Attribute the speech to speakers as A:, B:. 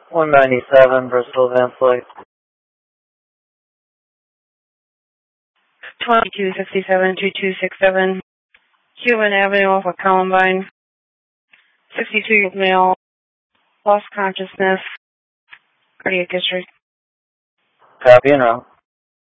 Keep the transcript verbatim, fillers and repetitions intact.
A: one ninety-seven, Bristol Van Flight.
B: twenty-two sixty-seven, two two six seven, Cuban Avenue off of Columbine. sixty-two male, lost consciousness, cardiac history.
A: Copy and route.